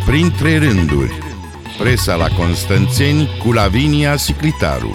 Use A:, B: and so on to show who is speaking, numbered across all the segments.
A: Printre rânduri, presa la Constanțeni cu Lavinia Siclitaru.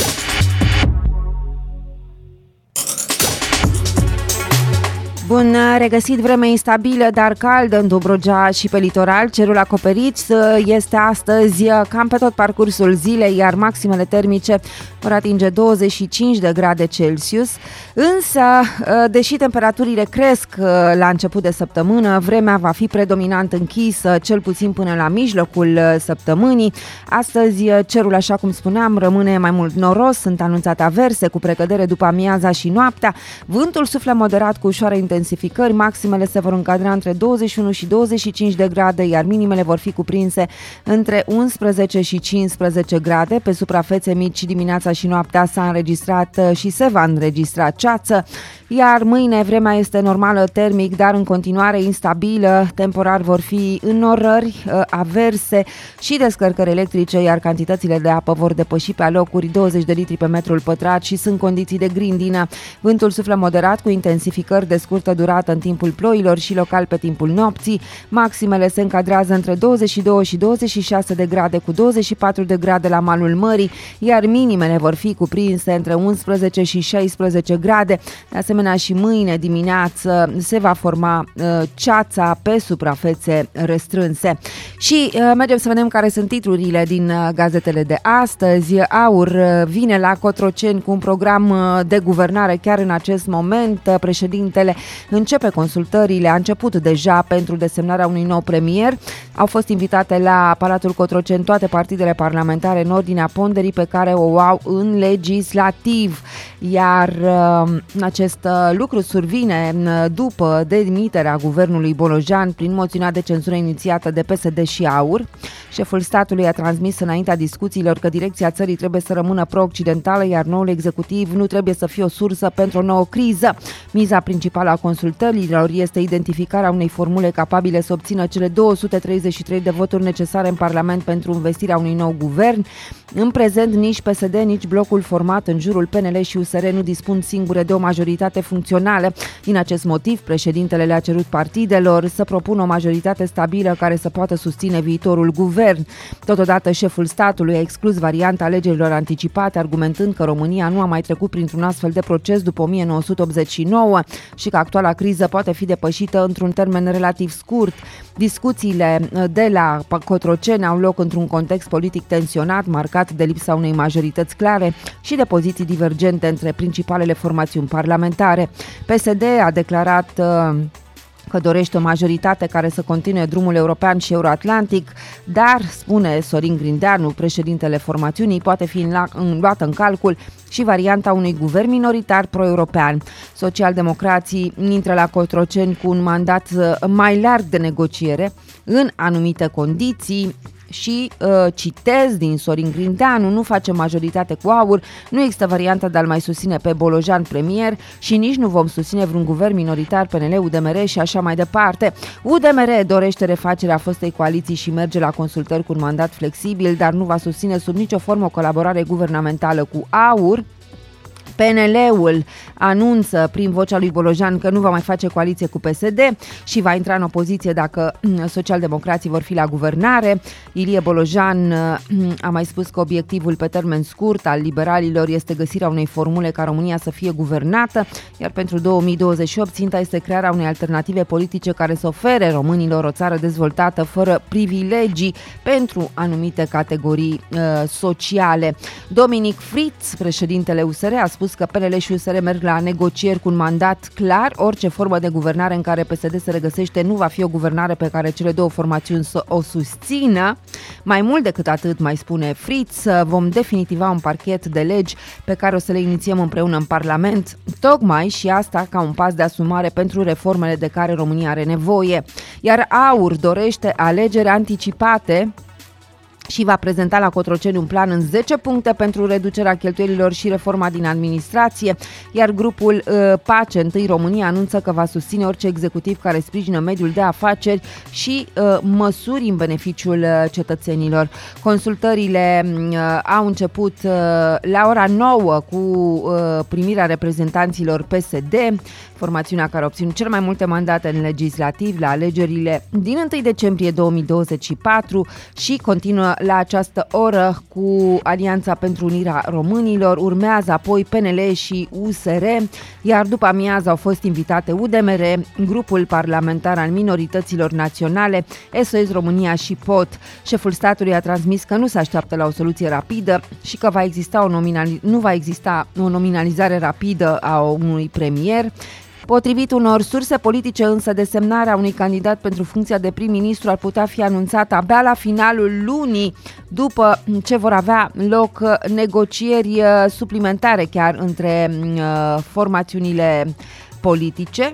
B: Bun regăsit, vreme instabilă, dar caldă în Dobrogea și pe litoral. Cerul acoperit este astăzi cam pe tot parcursul zilei, iar maximele termice vor atinge 25 de grade Celsius. Însă, deși temperaturile cresc la început de săptămână, vremea va fi predominant închisă, cel puțin până la mijlocul săptămânii. Astăzi, cerul, așa cum spuneam, rămâne mai mult noros, sunt anunțate averse cu precădere după amiaza și noaptea. Vântul suflă moderat cu ușoare intensificări, maximele se vor încadra între 21 și 25 de grade, iar minimele vor fi cuprinse între 11 și 15 grade. Pe suprafețe mici dimineața și noaptea s-a înregistrat și se va înregistra ceață, iar mâine vremea este normală termic, dar în continuare instabilă. Temporar vor fi înnorări, averse și descărcări electrice, iar cantitățile de apă vor depăși pe alocuri 20 de litri pe metrul pătrat și sunt condiții de grindină. Vântul suflă moderat cu intensificări de scurtă durată în timpul ploilor și local pe timpul nopții. Maximele se încadrează între 22 și 26 de grade cu 24 de grade la malul mării, iar minimele vor fi cuprinse între 11 și 16 grade. De asemenea, și mâine dimineață se va forma ceața pe suprafețe restrânse. Și mergem să vedem care sunt titlurile din gazetele de astăzi. AUR vine la Cotroceni cu un program de guvernare chiar în acest moment. Președintele începe consultările, a început deja pentru desemnarea unui nou premier. Au fost invitate la Palatul Cotroceni toate partidele parlamentare în ordinea ponderii pe care o au în legislativ, iar acest lucru survine după demiterea guvernului Bolojan prin moțiunea de cenzură inițiată de PSD și AUR. Șeful statului a transmis înaintea discuțiilor că direcția țării trebuie să rămână pro-occidentală, iar noul executiv nu trebuie să fie o sursă pentru o nouă criză. Miza principală a consultărilor este identificarea unei formule capabile să obțină cele 233 de voturi necesare în Parlament pentru învestirea unui nou guvern. În prezent, nici PSD, nici blocul format în jurul PNL și USR nu dispun singure de o majoritate funcțională. Din acest motiv, președintele le-a cerut partidelor să propună o majoritate stabilă care să poată susține viitorul guvern. Totodată, șeful statului a exclus varianta alegerilor anticipate, argumentând că România nu a mai trecut printr-un astfel de proces după 1989 și că actuala criză poate fi depășită într-un termen relativ scurt. Discuțiile de la Cotroceni au loc într-un context politic tensionat, marcat de lipsa unei majorități clare și de poziții divergente între principalele formațiuni parlamentare. PSD a declarat că dorește o majoritate care să continue drumul european și euroatlantic, dar, spune Sorin Grindeanu, președintele formațiunii, poate fi luată în calcul și varianta unui guvern minoritar pro-european. Socialdemocrații intră la Cotroceni cu un mandat mai larg de negociere în anumite condiții și citez din Sorin Grindeanu: nu face majoritate cu AUR, nu există varianta de a-l mai susține pe Bolojan premier și nici nu vom susține vreun guvern minoritar PNL, UDMR și așa mai departe. UDMR dorește refacerea fostei coaliții și merge la consultări cu un mandat flexibil, dar nu va susține sub nicio formă o colaborare guvernamentală cu AUR. PNL-ul anunță prin vocea lui Bolojan că nu va mai face coaliție cu PSD și va intra în opoziție dacă socialdemocrații vor fi la guvernare. Ilie Bolojan a mai spus că obiectivul pe termen scurt al liberalilor este găsirea unei formule ca România să fie guvernată, iar pentru 2028 ținta este crearea unei alternative politice care să ofere românilor o țară dezvoltată fără privilegii pentru anumite categorii sociale. Dominic Fritz, președintele USR, a spus că PNL și USR merg la negocieri cu un mandat clar. Orice formă de guvernare în care PSD se regăsește nu va fi o guvernare pe care cele două formațiuni să o susțină. Mai mult decât atât, mai spune Fritz, vom definitiva un parchet de legi pe care o să le inițiem împreună în Parlament, tocmai și asta ca un pas de asumare pentru reformele de care România are nevoie. Iar AUR dorește alegeri anticipate și va prezenta la Cotroceni un plan în 10 puncte pentru reducerea cheltuielilor și reforma din administrație, iar grupul Pace, Întâi România, anunță că va susține orice executiv care sprijină mediul de afaceri și măsuri în beneficiul cetățenilor. Consultările au început la ora 9 cu primirea reprezentanților PSD, formațiunea care a obținut cel mai multe mandate în legislativ la alegerile din 1 decembrie 2024 și continuă la această oră cu Alianța pentru Unirea Românilor, urmează apoi PNL și USR, iar după amiază au fost invitate UDMR, grupul parlamentar al minorităților naționale, SOS România și POT. Șeful statului a transmis că nu se așteaptă la o soluție rapidă și că nu va exista o nominalizare rapidă a unui premier. Potrivit unor surse politice, însă, desemnarea unui candidat pentru funcția de prim-ministru ar putea fi anunțată abia la finalul lunii, după ce vor avea loc negocieri suplimentare chiar între formațiunile politice.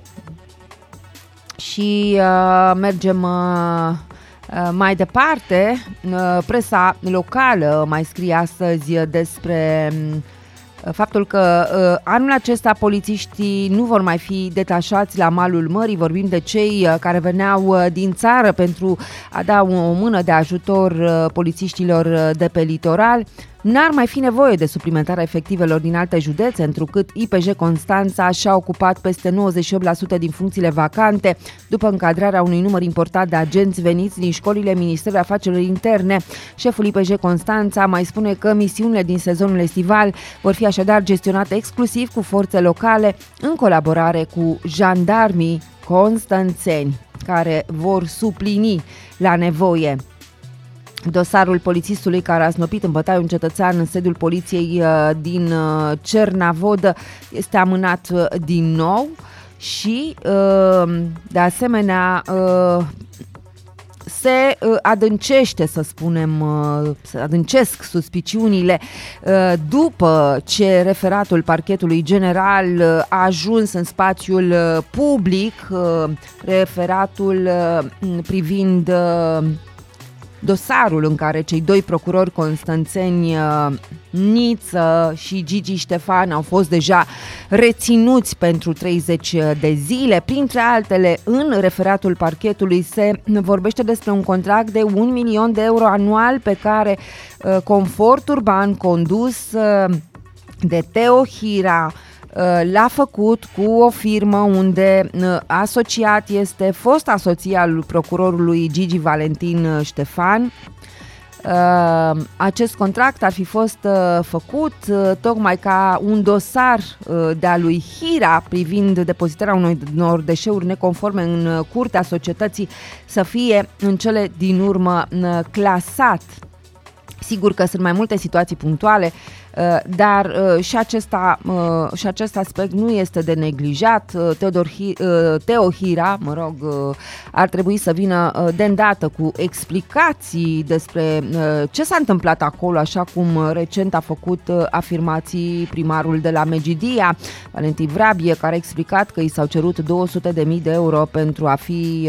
B: Și mergem mai departe. Presa locală mai scrie astăzi despre faptul că anul acesta polițiștii nu vor mai fi detașați la malul mării. Vorbim de cei care veneau din țară pentru a da o mână de ajutor polițiștilor de pe litoral. N-ar mai fi nevoie de suplimentarea efectivelor din alte județe, întrucât IPJ Constanța și-a ocupat peste 98% din funcțiile vacante, după încadrarea unui număr important de agenți veniți din școlile Ministerului Afacerilor Interne. Șeful IPJ Constanța mai spune că misiunile din sezonul estival vor fi așadar gestionate exclusiv cu forțe locale, în colaborare cu jandarmii constanțeni, care vor suplini la nevoie. Dosarul polițistului care a snopit în bătaie un cetățean în sediul poliției din Cernavodă este amânat din nou și, de asemenea, se adâncește, să spunem, se adâncesc suspiciunile după ce referatul Parchetului General a ajuns în spațiul public, referatul privind dosarul în care cei doi procurori constanțeni, Niță și Gigi Ștefan, au fost deja reținuți pentru 30 de zile. Printre altele, în referatul parchetului se vorbește despre un contract de 1 milion de euro anual pe care Confort Urban, condus de Teo Hira, l-a făcut cu o firmă unde asociat este fosta soție al procurorului Gigi Valentin Ștefan. Acest contract ar fi fost făcut tocmai ca un dosar de-a lui Hira privind depozitarea unor deșeuri neconforme în curtea societății să fie în cele din urmă clasat. Sigur că sunt mai multe situații punctuale, dar și acest aspect nu este de neglijat. Teo Hira, ar trebui să vină de îndată cu explicații despre ce s-a întâmplat acolo, așa cum recent a făcut afirmații primarul de la Megidia, Valentin Vrabie, care a explicat că i s-au cerut 200.000 de euro pentru a fi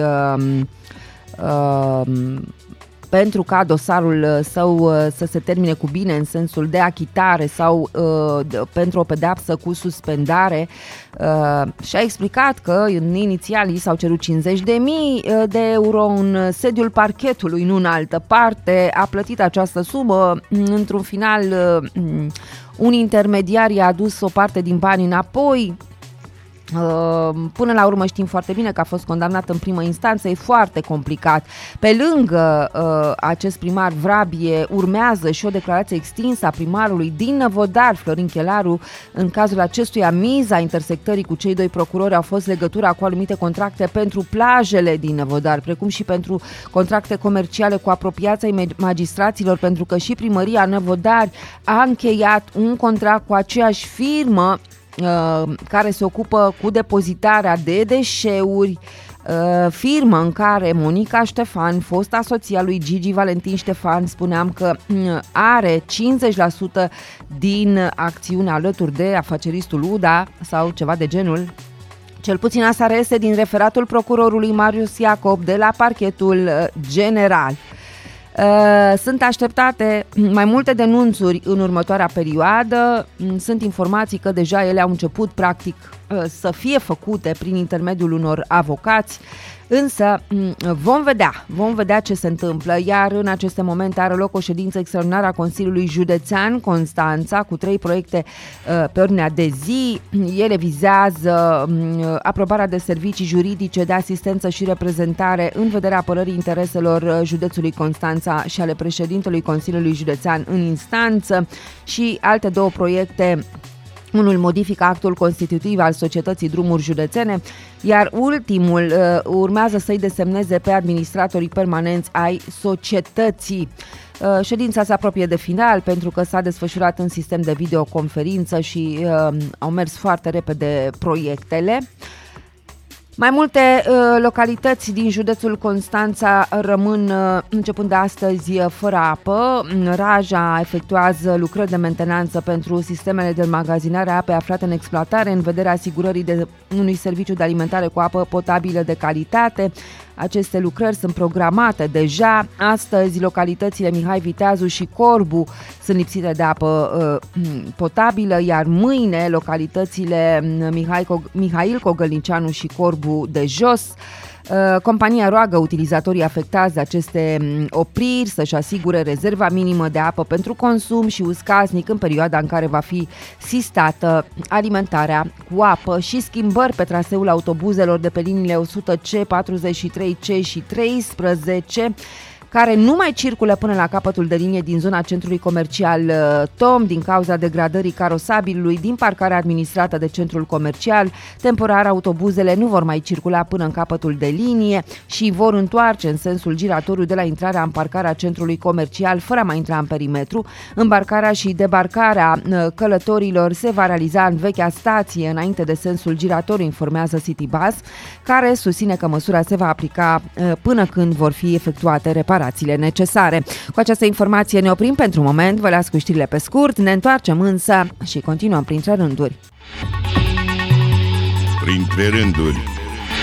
B: pentru ca dosarul său să se termine cu bine în sensul de achitare sau pentru o pedeapsă cu suspendare, și a explicat că inițial i s-au cerut 50.000 de euro în sediul parchetului, nu în altă parte. A plătit această sumă, într-un final un intermediar i-a adus o parte din bani înapoi. Până la urmă știm foarte bine că a fost condamnat în primă instanță, e foarte complicat. Pe lângă acest primar Vrabie urmează și o declarație extinsă a primarului din Năvodar, Florin Chelaru. În cazul acestuia, miza intersectării cu cei doi procurori au fost legătura cu anumite contracte pentru plajele din Năvodar, precum și pentru contracte comerciale cu apropiația magistraților, pentru că și primăria Năvodar a încheiat un contract cu aceeași firmă care se ocupă cu depozitarea de deșeuri, firmă în care Monica Ștefan, fosta soția lui Gigi Valentin Ștefan, spuneam că are 50% din acțiune alături de afaceristul UDA sau ceva de genul. Cel puțin asta reiese din referatul procurorului Marius Iacob de la Parchetul General. Sunt așteptate mai multe denunțuri în următoarea perioadă. Sunt informații că deja ele au început practic să fie făcute prin intermediul unor avocați. Însă vom vedea ce se întâmplă, iar în aceste momente are loc o ședință extraordinară a Consiliului Județean Constanța cu 3 proiecte pe ordinea de zi. Ele vizează aprobarea de servicii juridice, de asistență și reprezentare în vederea apărării intereselor județului Constanța și ale președintelui Consiliului Județean în instanță și alte 2 proiecte. Unul modifică actul constitutiv al Societății Drumuri Județene, iar ultimul urmează să-i desemneze pe administratorii permanenți ai societății. Ședința se apropie de final pentru că s-a desfășurat în sistem de videoconferință și au mers foarte repede proiectele. Mai multe localități din județul Constanța rămân începând de astăzi fără apă. Raja efectuează lucrări de mentenanță pentru sistemele de înmagazinare a apei aflate în exploatare în vederea asigurării de unui serviciu de alimentare cu apă potabilă de calitate. Aceste lucrări sunt programate deja. Astăzi localitățile Mihai Viteazu și Corbu sunt lipsite de apă potabilă, iar mâine localitățile Mihail Cogălnicianu și Corbu de Jos. Compania roagă utilizatorii afectați de aceste opriri să-și asigure rezerva minimă de apă pentru consum și uz casnic în perioada în care va fi sistată alimentarea cu apă și schimbări pe traseul autobuzelor de pe liniile 100C, 43C și 13 care nu mai circulă până la capătul de linie din zona centrului comercial Tom din cauza degradării carosabilului din parcarea administrată de centrul comercial. Temporar autobuzele nu vor mai circula până în capătul de linie și vor întoarce în sensul giratoriu de la intrarea în parcarea centrului comercial fără a mai intra în perimetru. Îmbarcarea și debarcarea călătorilor se va realiza în vechea stație înainte de sensul giratoriu, informează Citybus, care susține că măsura se va aplica până când vor fi efectuate reparațiile necesare. Cu această informație ne oprim pentru moment, vă las cu știrile pe scurt, ne întoarcem însă și continuăm printre rânduri.
A: Printre rânduri.